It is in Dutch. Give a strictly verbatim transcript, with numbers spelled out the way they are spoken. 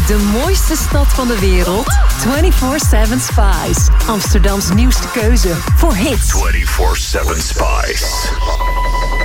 Uit de mooiste stad van de wereld. vierentwintig zeven Spice. Amsterdams nieuwste keuze voor hits. vierentwintig zeven Spice.